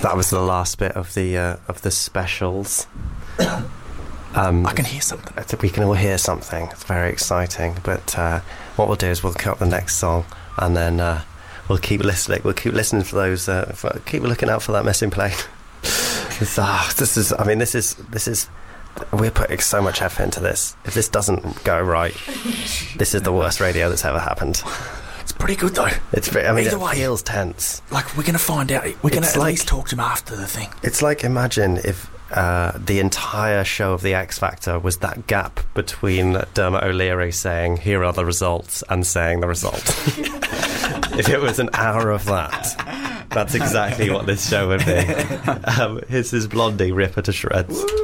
That was the last bit of the specials. I can hear something. We can all hear something. It's very exciting. But what we'll do is we'll cut the next song, and then we'll keep listening. We'll keep listening for those. Keep looking out for that missing plane. This is. We're putting so much effort into this. If this doesn't go right, this is the worst radio that's ever happened. It's pretty good though. Either way, feels tense. Like, we're going to find out. We're going to at least talk to him after the thing. It's like, imagine if the entire show of The X Factor was that gap between Dermot O'Leary saying, here are the results, and saying the result. If it was an hour of that, that's exactly what this show would be. This is Blondie, Rip Her to Shreds.